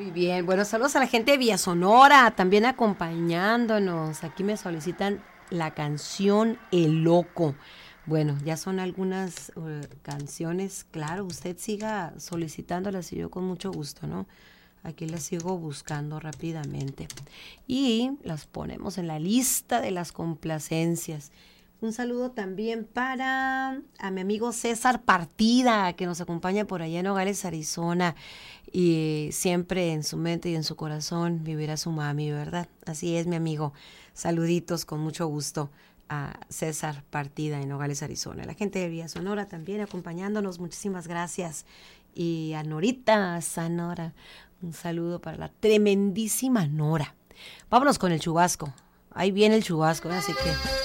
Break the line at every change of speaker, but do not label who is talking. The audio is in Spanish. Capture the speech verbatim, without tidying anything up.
Muy bien, bueno, saludos a la gente de Villa Sonora, también acompañándonos. Aquí me solicitan la canción El Loco. Bueno, ya son algunas uh, canciones, claro, usted siga solicitándolas y yo con mucho gusto, ¿no? Aquí las sigo buscando rápidamente. Y las ponemos en la lista de las complacencias. Un saludo también para a mi amigo César Partida, que nos acompaña por allá en Nogales, Arizona. Y siempre en su mente y en su corazón vivirá su mami, ¿verdad? Así es, mi amigo. Saluditos con mucho gusto a César Partida en Nogales, Arizona. La gente de Villa Sonora también acompañándonos. Muchísimas gracias. Y a Norita, Sanora, un saludo para la tremendísima Nora. Vámonos con el chubasco. Ahí viene el chubasco, así que...